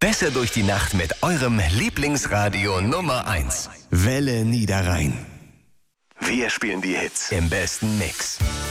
Besser durch die Nacht mit eurem Lieblingsradio Nummer 1. Welle Niederrhein. Wir spielen die Hits im besten Mix.